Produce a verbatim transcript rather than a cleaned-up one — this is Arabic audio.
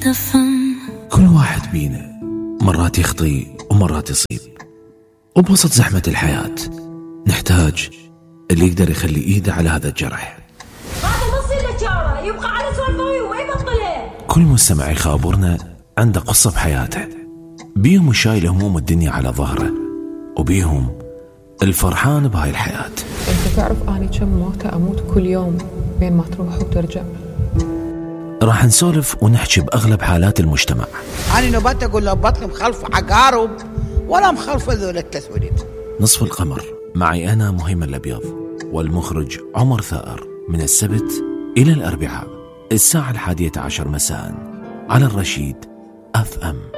كل واحد بينا مرات يخطي ومرات يصيب، وبوسط زحمة الحياة نحتاج اللي يقدر يخلي ايده على هذا الجرح. هذا نص الاشاره يبقى على سوالفه ويبطلها. كل مستمع يخابرنا عنده قصة بحياته، بيهم شايل هموم الدنيا على ظهره، وبيهم الفرحان بهاي الحياة. انت تعرف اني كم موتة اموت كل يوم بين ما تروح وترجع. راح نسولف ونحكي بأغلب حالات المجتمع. أنا نبات أقول له بطن مخلف عقارب ولا مخلف ذول التسويلين. نصف القمر معي أنا مهيمن الأبيض والمخرج عمر ثائر، من السبت إلى الأربعاء الساعة الحادية عشر مساء على الرشيد أف أم.